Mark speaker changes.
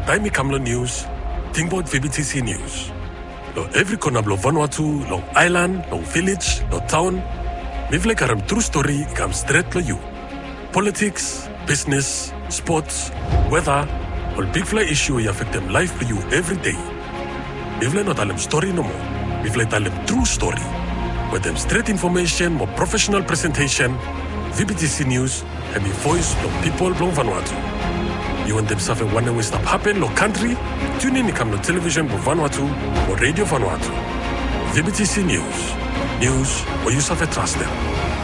Speaker 1: Taimi Kamlo News, Tingbot VBTC News. Lo every corner of Vanuatu, lo island, lo village, lo town, mivle karam true story comes straight to you. Politics, business, sports, weather, all big fly issue you affect them life for you every day. Mivle not tell them story no more. Mivle tell them true story. With them straight information, more professional presentation, VBTC News, and the voice of people from Vanuatu. You want them something one way stop happen, lo country, tune in come no television for Vanuatu or radio Vanuatu. VBTC News. News where you suffer trust them.